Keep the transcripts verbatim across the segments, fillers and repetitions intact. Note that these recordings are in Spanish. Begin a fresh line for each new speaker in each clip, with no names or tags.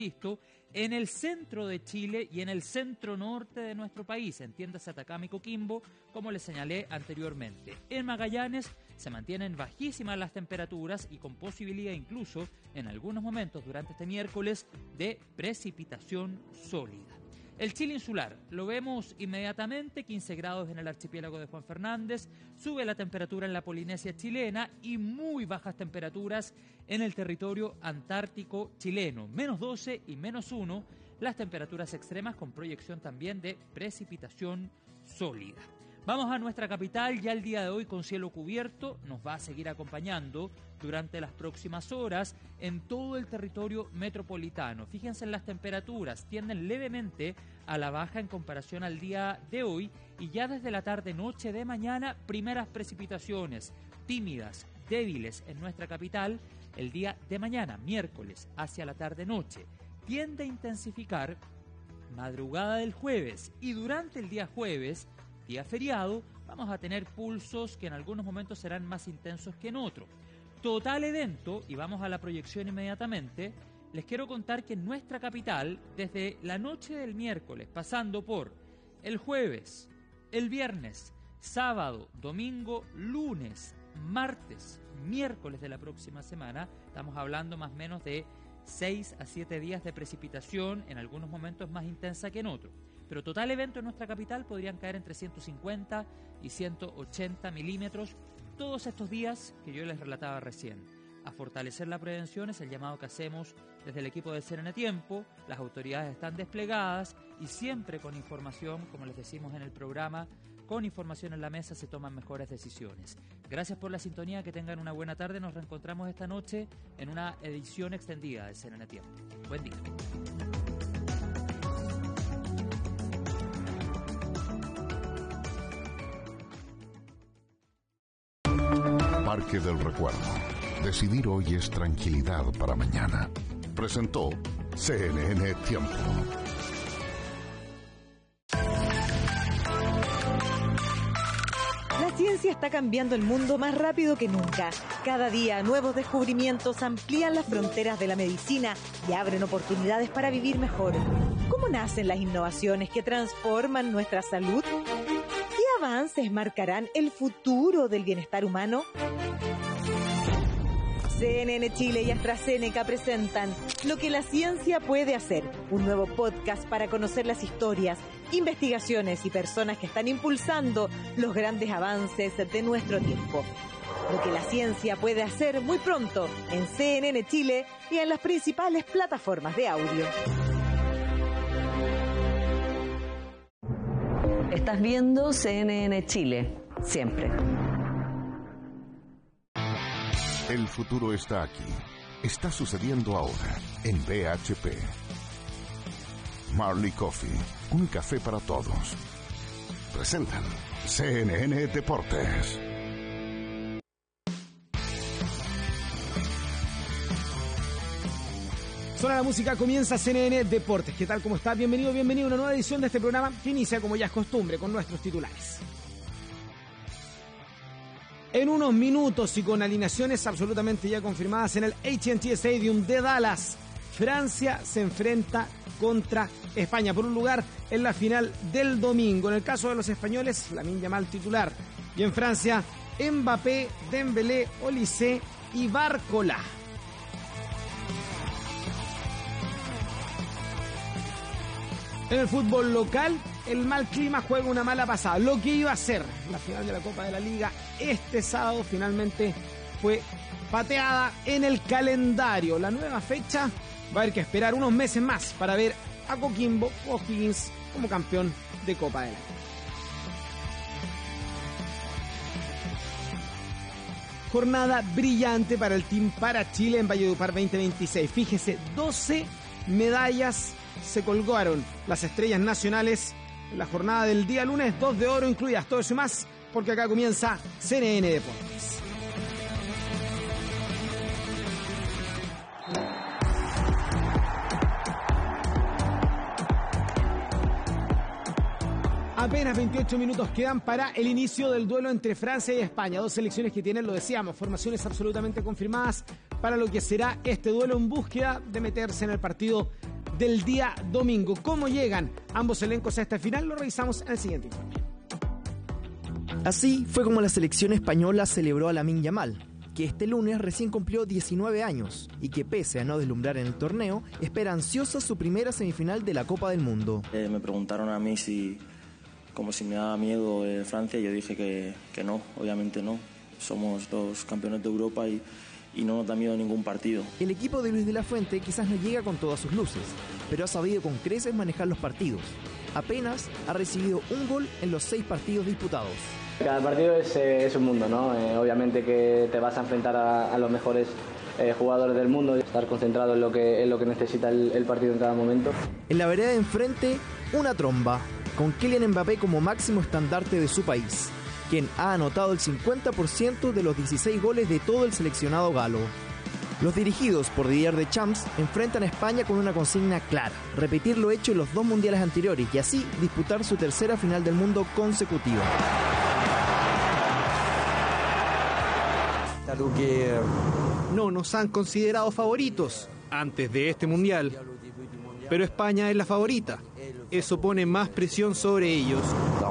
Listo, en el centro de Chile y en el centro norte de nuestro país, entiéndase Atacama y Coquimbo, como les señalé anteriormente. En Magallanes se mantienen bajísimas las temperaturas y con posibilidad incluso, en algunos momentos durante este miércoles, de precipitación sólida. El Chile insular, lo vemos inmediatamente, quince grados en el archipiélago de Juan Fernández, sube la temperatura en la Polinesia chilena y muy bajas temperaturas en el territorio antártico chileno, menos doce y menos uno, las temperaturas extremas con proyección también de precipitación sólida. Vamos a nuestra capital, ya el día de hoy con cielo cubierto, nos va a seguir acompañando durante las próximas horas en todo el territorio metropolitano. Fíjense en las temperaturas, tienden levemente a la baja en comparación al día de hoy y ya desde la tarde-noche de mañana, primeras precipitaciones tímidas, débiles en nuestra capital el día de mañana, miércoles, hacia la tarde-noche. Tiende a intensificar madrugada del jueves y durante el día jueves, día feriado, vamos a tener pulsos que en algunos momentos serán más intensos que en otros. Total evento, y vamos a la proyección inmediatamente, les quiero contar que en nuestra capital, desde la noche del miércoles, pasando por el jueves, el viernes, sábado, domingo, lunes, martes, miércoles de la próxima semana, estamos hablando más o menos de seis a siete días de precipitación, en algunos momentos más intensa que en otros. Pero total evento en nuestra capital podrían caer entre ciento cincuenta y ciento ochenta milímetros todos estos días que yo les relataba recién. A fortalecer la prevención es el llamado que hacemos desde el equipo de Serena Tiempo. Las autoridades están desplegadas y siempre con información, como les decimos en el programa, con información en la mesa se toman mejores decisiones. Gracias por la sintonía, que tengan una buena tarde. Nos reencontramos esta noche en una edición extendida de Serena Tiempo. Buen día.
Parque del Recuerdo. Decidir hoy es tranquilidad para mañana. Presentó C N N Tiempo.
La ciencia está cambiando el mundo más rápido que nunca. Cada día nuevos descubrimientos amplían las fronteras de la medicina y abren oportunidades para vivir mejor. ¿Cómo nacen las innovaciones que transforman nuestra salud? ¿Qué avances marcarán el futuro del bienestar humano? C N N Chile y AstraZeneca presentan Lo que la ciencia puede hacer, un nuevo podcast para conocer las historias, investigaciones y personas que están impulsando los grandes avances de nuestro tiempo. Lo que la ciencia puede hacer muy pronto en C N N Chile y en las principales plataformas de audio.
Estás viendo C N N Chile, siempre.
El futuro está aquí. Está sucediendo ahora en B H P. Marley Coffee, un café para todos. Presentan C N N Deportes.
Suena la música, comienza C N N Deportes. ¿Qué tal? ¿Cómo está? Bienvenido, bienvenido a una nueva edición de este programa que inicia, como ya es costumbre, con nuestros titulares. En unos minutos y con alineaciones absolutamente ya confirmadas en el H and T Stadium de Dallas, Francia se enfrenta contra España por un lugar en la final del domingo. En el caso de los españoles, Lamine Yamal titular. Y en Francia, Mbappé, Dembélé, Olise y Barcola. En el fútbol local, el mal clima juega una mala pasada. Lo que iba a ser la final de la Copa de la Liga este sábado finalmente fue pateada en el calendario. La nueva fecha va a haber que esperar unos meses más para ver a Coquimbo o O'Higgins como campeón de Copa de la Liga. Jornada brillante para el Team para Chile en Valledupar veinte veintiséis. Fíjese, doce medallas se colgaron las estrellas nacionales en la jornada del día lunes, dos de oro incluidas, todo eso y más, porque acá comienza C N N Deportes. Apenas veintiocho minutos quedan para el inicio del duelo entre Francia y España. Dos selecciones que tienen, lo decíamos, formaciones absolutamente confirmadas para lo que será este duelo en búsqueda de meterse en el partido del día domingo. ¿Cómo llegan ambos elencos a esta final? Lo revisamos en el siguiente informe.
Así fue como la selección española celebró a Lamine Yamal, que este lunes recién cumplió diecinueve años y que pese a no deslumbrar en el torneo, espera ansiosa su primera semifinal de la Copa del Mundo.
Eh, me preguntaron a mí si, como si me daba miedo eh, Francia, y yo dije que, que no, obviamente no. Somos los campeones de Europa y, y no nos da miedo ningún partido.
El equipo de Luis de la Fuente quizás no llega con todas sus luces, pero ha sabido con creces manejar los partidos. Apenas ha recibido un gol en los seis partidos disputados.
Cada partido es, eh, es un mundo, ¿no? Eh, obviamente que te vas a enfrentar a, a los mejores eh, jugadores del mundo y estar concentrado en lo que, en lo que necesita el, el partido en cada momento.
En la vereda de enfrente, una tromba, con Kylian Mbappé como máximo estandarte de su país, quien ha anotado el cincuenta por ciento de los dieciséis goles de todo el seleccionado galo. Los dirigidos por Didier Deschamps enfrentan a España con una consigna clara: repetir lo hecho en los dos mundiales anteriores y así disputar su tercera final del mundo consecutiva.
No nos han considerado favoritos antes de este mundial, pero España es la favorita. Eso pone más presión sobre ellos.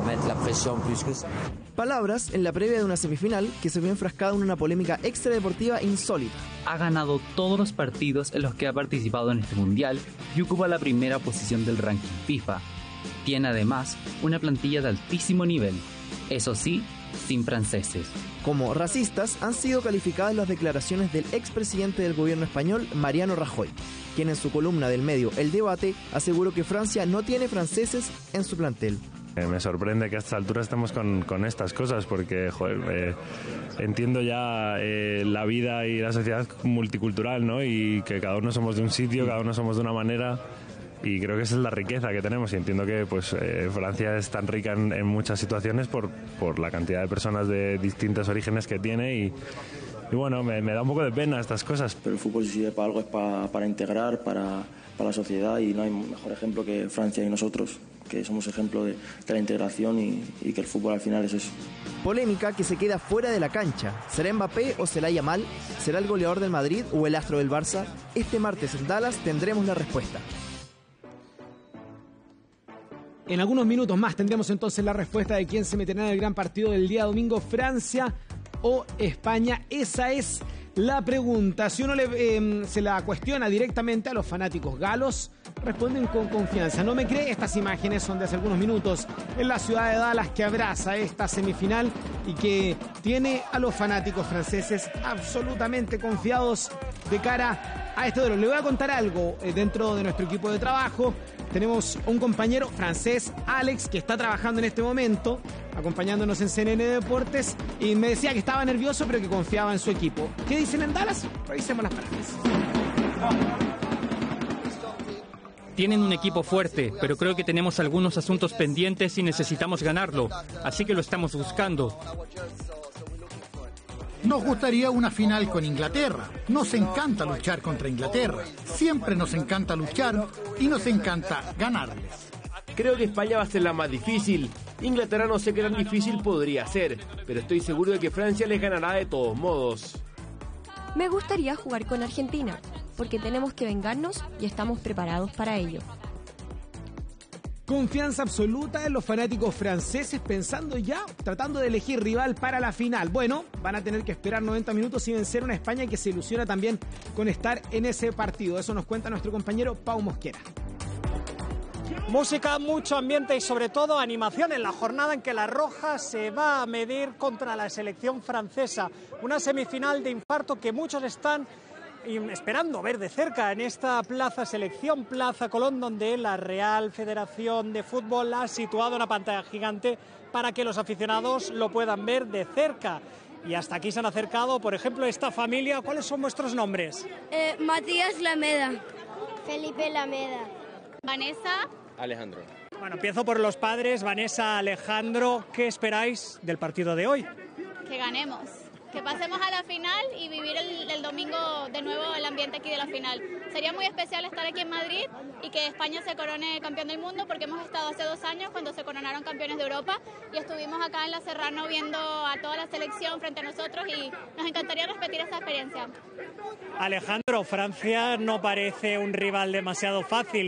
Palabras en la previa de una semifinal que se vio enfrascada en una polémica extradeportiva insólita.
Ha ganado todos los partidos en los que ha participado en este mundial y ocupa la primera posición del ranking FIFA. Tiene además una plantilla de altísimo nivel, eso sí, sin franceses.
Como racistas han sido calificadas las declaraciones del expresidente del gobierno español, Mariano Rajoy, quien en su columna del medio El Debate aseguró que Francia no tiene franceses en su plantel.
Eh, me sorprende que a esta altura estemos con, con estas cosas porque joder, eh, entiendo ya eh, la vida y la sociedad multicultural, ¿no? Y que cada uno somos de un sitio, cada uno somos de una manera. Y creo que esa es la riqueza que tenemos y entiendo que pues eh, Francia es tan rica en, en muchas situaciones por, por la cantidad de personas de distintos orígenes que tiene y, y bueno, me, me da un poco de pena estas cosas.
Pero el fútbol si sirve para algo es para, para integrar, para, para la sociedad y no hay mejor ejemplo que Francia y nosotros, que somos ejemplo de, de la integración y, y que el fútbol al final es eso.
Polémica que se queda fuera de la cancha. ¿Será Mbappé o será Yamal? ¿Será el goleador del Madrid o el astro del Barça? Este martes en Dallas tendremos la respuesta.
En algunos minutos más tendremos entonces la respuesta de quién se meterá en el gran partido del día domingo, Francia o España. Esa es la pregunta. Si uno le, eh, se la cuestiona directamente a los fanáticos galos, responden con confianza. ¿No me cree? Estas imágenes son de hace algunos minutos en la ciudad de Dallas, que abraza esta semifinal y que tiene a los fanáticos franceses absolutamente confiados de cara a este duelo. Le voy a contar algo eh, dentro de nuestro equipo de trabajo. Tenemos un compañero francés, Alex, que está trabajando en este momento, acompañándonos en C N N Deportes, y me decía que estaba nervioso, pero que confiaba en su equipo. ¿Qué dicen en Dallas? Revisemos las palabras.
Tienen un equipo fuerte, pero creo que tenemos algunos asuntos pendientes y necesitamos ganarlo, así que lo estamos buscando.
Nos gustaría una final con Inglaterra. Nos encanta luchar contra Inglaterra. Siempre nos encanta luchar y nos encanta ganarles.
Creo que España va a ser la más difícil. Inglaterra no sé qué tan difícil podría ser, pero estoy seguro de que Francia les ganará de todos modos.
Me gustaría jugar con Argentina, porque tenemos que vengarnos y estamos preparados para ello.
Confianza absoluta en los fanáticos franceses, pensando ya, tratando de elegir rival para la final. Bueno, van a tener que esperar noventa minutos y vencer a una España que se ilusiona también con estar en ese partido. Eso nos cuenta nuestro compañero Pau Mosquera.
Música, mucho ambiente y sobre todo animación en la jornada en que la Roja se va a medir contra la selección francesa. Una semifinal de infarto que muchos están esperando ver de cerca en esta Plaza Selección, Plaza Colón, donde la Real Federación de Fútbol ha situado una pantalla gigante para que los aficionados lo puedan ver de cerca. Y hasta aquí se han acercado, por ejemplo, esta familia. ¿Cuáles son vuestros nombres?
Eh, Matías Lameda.
Felipe Lameda.
Vanessa.
Alejandro.
Bueno, empiezo por los padres. Vanessa, Alejandro, ¿qué esperáis del partido de hoy?
Que ganemos. Que pasemos a la final y vivir el, el domingo de nuevo el ambiente aquí de la final. Sería muy especial estar aquí en Madrid y que España se corone campeón del mundo, porque hemos estado hace dos años cuando se coronaron campeones de Europa y estuvimos acá en la Serrano viendo a toda la selección frente a nosotros y nos encantaría repetir esa experiencia.
Alejandro, Francia no parece un rival demasiado fácil.